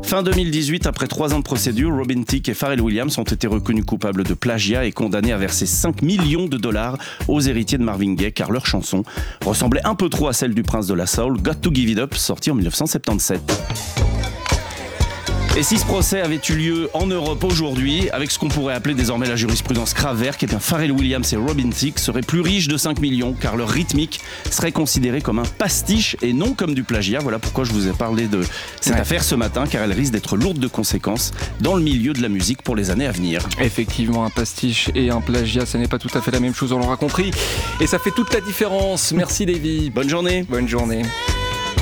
Fin 2018, après 3 ans de procédure, Robin Thicke et Pharrell Williams ont été reconnus coupables de plagiat et condamnés à verser 5 millions de dollars aux héritiers de Marvin Gaye car leur chanson ressemblait un peu trop à celle du prince de la soul, Got to Give It Up, sortie en 1977. Et si ce procès avait eu lieu en Europe aujourd'hui, avec ce qu'on pourrait appeler désormais la jurisprudence Kraftwerk, Pharrell Williams et Robin Thicke seraient plus riches de 5 millions car leur rythmique serait considérée comme un pastiche et non comme du plagiat. Voilà pourquoi je vous ai parlé de cette affaire ce matin, car elle risque d'être lourde de conséquences dans le milieu de la musique pour les années à venir. Effectivement, un pastiche et un plagiat, ce n'est pas tout à fait la même chose, on l'aura compris. Et ça fait toute la différence. Merci Davy. Bonne journée. Bonne journée.